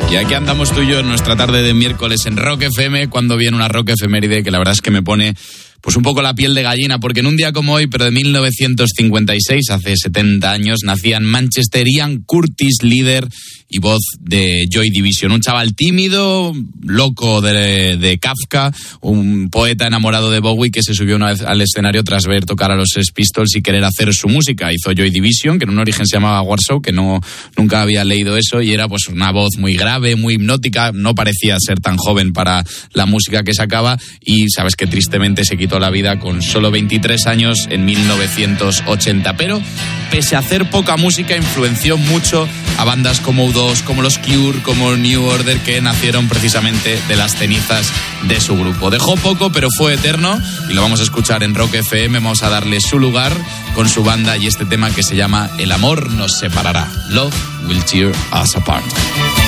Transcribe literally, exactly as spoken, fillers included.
Y aquí andamos tú y yo en nuestra tarde de miércoles en Rock F M, cuando viene una Rock efeméride que la verdad es que me pone pues un poco la piel de gallina, porque en un día como hoy, pero de mil novecientos cincuenta y seis, hace setenta años, nacía en Manchester Ian Curtis, líder y voz de Joy Division. Un chaval tímido, loco de, de Kafka, un poeta enamorado de Bowie que se subió una vez al escenario tras ver tocar a los Sex Pistols y querer hacer su música. Hizo Joy Division, que en un origen se llamaba Warsaw, que no nunca había leído eso, y era pues una voz muy grave, muy hipnótica. No parecía ser tan joven para la música que sacaba, y sabes que tristemente se quitó la vida con solo veintitrés años en mil novecientos ochenta. Pero pese a hacer poca música, influenció mucho a bandas como U dos, como los Cure, como New Order, que nacieron precisamente de las cenizas de su grupo. Dejó poco, pero fue eterno, y lo vamos a escuchar en Rock F M. Vamos a darle su lugar con su banda y este tema que se llama El amor nos separará. Love will tear us apart.